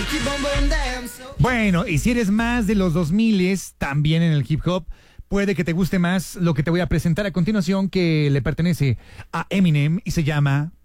Bueno, y si eres más de los 2000 también en el hip hop, puede que te guste más lo que te voy a presentar a continuación, que le pertenece a Eminem y se llama